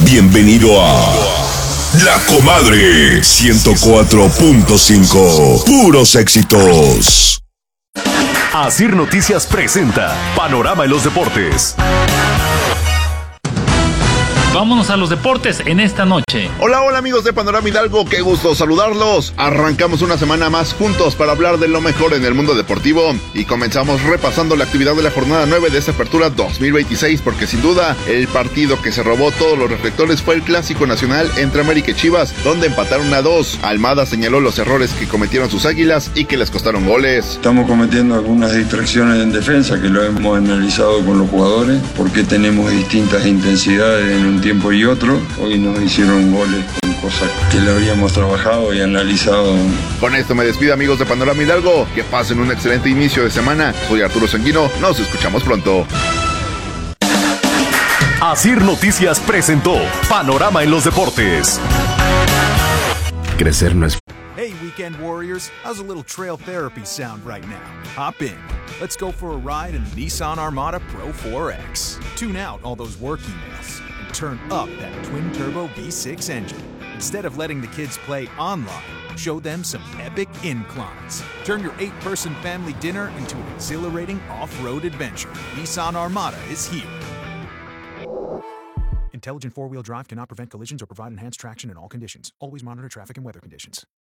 Bienvenido a La Comadre 104.5. Puros éxitos. Asir Noticias presenta Panorama en los Deportes. Vámonos a los deportes en esta noche. Hola amigos de Panorama Hidalgo, qué gusto saludarlos. Arrancamos una semana más juntos para hablar de lo mejor en el mundo deportivo y comenzamos repasando la actividad de la jornada 9 de esta apertura 2026, porque sin duda el partido que se robó todos los reflectores fue el Clásico Nacional entre América y Chivas, donde empataron a 2. Almada señaló los errores que cometieron sus Águilas y que les costaron goles. Estamos cometiendo algunas distracciones en defensa que lo hemos analizado con los jugadores, porque tenemos distintas intensidades en un tiempo y otro. Hoy nos hicieron goles con cosas que le habríamos trabajado y analizado. Con esto me despido, amigos de Panorama Hidalgo, que pasen un excelente inicio de semana. Soy Arturo Sanguino, nos escuchamos pronto. Asir Noticias presentó Panorama en los Deportes. Crecer no es... Hey, weekend warriors, how's a little trail therapy sound right now? Hop in. Let's go for a ride in the Nissan Armada Pro 4X. Tune out all those work emails and turn up that twin-turbo V6 engine. Instead of letting the kids play online, show them some epic inclines. Turn your 8-person family dinner into an exhilarating off-road adventure. Nissan Armada is here. Intelligent four-wheel drive cannot prevent collisions or provide enhanced traction in all conditions. Always monitor traffic and weather conditions.